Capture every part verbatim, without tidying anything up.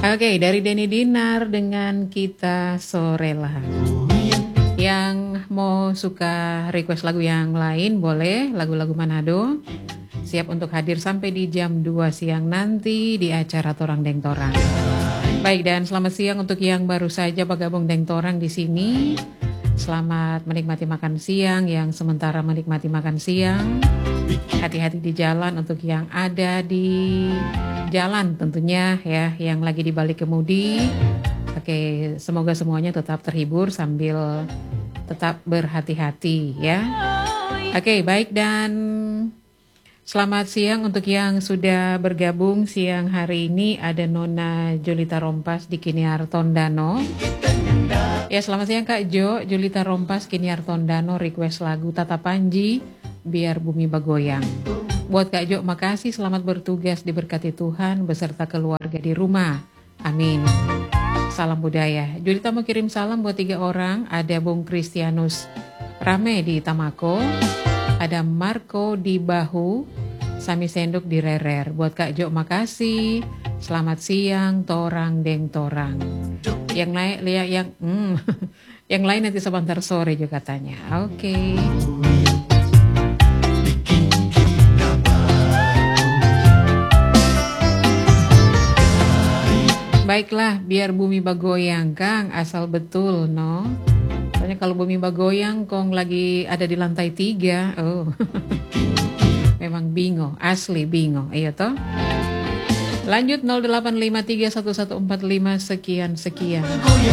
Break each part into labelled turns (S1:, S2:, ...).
S1: Oke, dari Denny Dinar dengan Kita Sorelah. Yang mau suka request lagu yang lain boleh, lagu-lagu Manado. Siap untuk hadir sampai di jam dua siang nanti di acara Torang Deng Torang. Baik, dan selamat siang untuk yang baru saja bergabung Deng Torang di sini. Selamat menikmati makan siang, yang sementara menikmati makan siang. Hati-hati di jalan untuk yang ada di jalan tentunya ya, yang lagi di balik kemudi. Oke, semoga semuanya tetap terhibur sambil tetap berhati-hati ya. Oke, baik, dan selamat siang untuk yang sudah bergabung siang hari ini. Ada Nona Julita Rompas di Kiniar Tondano. Ya, selamat siang Kak Jo. Julita Rompas Kiniar Tondano request lagu Tata Panji, Biar Bumi Bagoyang. Buat Kak Jo, makasih, selamat bertugas, diberkati Tuhan beserta keluarga di rumah. Amin. Salam budaya. Julita mau kirim salam buat tiga orang. Ada Bung Kristianus Rame di Tamako, ada Marco di Bahu, Sami Senduk di Rerer. Buat Kak Jo, makasih. Selamat siang, Torang Deng Torang. Yang lain, yang yang, hmm, yang lain nanti sebentar sore juga katanya. Oke. Okay. Baiklah, biar bumi bagoyang Kang, asal betul no. Soalnya kalau bumi bagoyang Kong lagi ada di lantai tiga, oh memang bingo, asli bingo. Iya toh. Lanjut nol delapan lima tiga satu satu empat lima sekian sekian.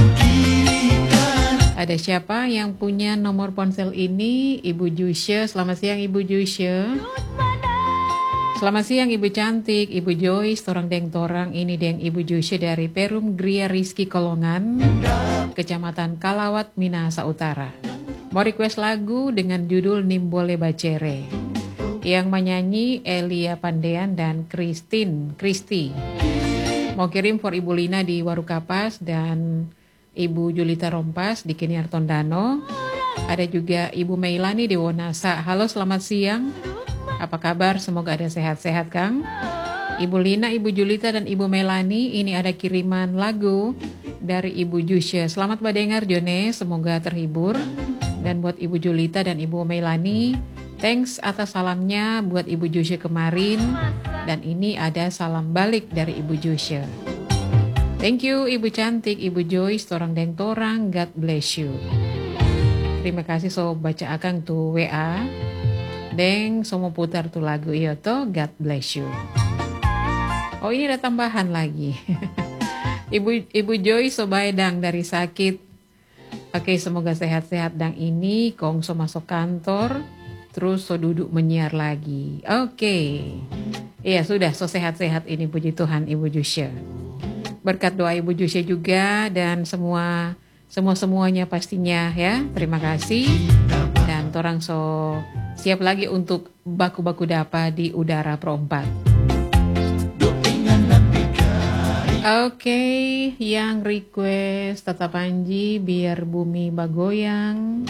S1: Ada siapa yang punya nomor ponsel ini? Ibu Jusya. Selamat siang Ibu Jusya. Selamat siang Ibu cantik, Ibu Joyce, Torang Deng Torang. Ini Deng Ibu Jusya dari Perum Gria Rizky Kolongan, Kecamatan Kalawat, Minahasa Utara. Mau request lagu dengan judul Nimbole Bacere. Yang menyanyi Elia Pandean dan Christine Kristi. Mau kirim for Ibu Lina di Warukapas dan Ibu Julita Rompas di Kiniar Tondano. Ada juga Ibu Meilani di Wonasa. Halo, selamat siang. Apa kabar? Semoga ada sehat-sehat Kang. Ibu Lina, Ibu Julita dan Ibu Melani, ini ada kiriman lagu dari Ibu Jusya. Selamat badengar Jone, semoga terhibur. Dan buat Ibu Julita dan Ibu Melani, thanks atas salamnya buat Ibu Jusya kemarin. Dan ini ada salam balik dari Ibu Jusya. Thank you Ibu cantik, Ibu Joyce, Torang Deng Torang, God bless you. Terima kasih, so baca akang tuh W A. Deng, so mau putar tuh lagu iyo toh, God bless you. Oh, ini ada tambahan lagi. Ibu Ibu Joyce so baedang dari sakit. Oke, semoga sehat-sehat dang ini. Kong so masuk kantor, terus so duduk menyiar lagi. Oke. Iya, sudah so sehat-sehat ini, puji Tuhan Ibu Jusya. Berkat doa Ibu Jusya juga dan semua semua semuanya pastinya ya. Terima kasih. Dan torang so siap lagi untuk baku-baku dapa di udara perempat. Oke, okay, yang request Tata Panji Biar Bumi Bagoyang.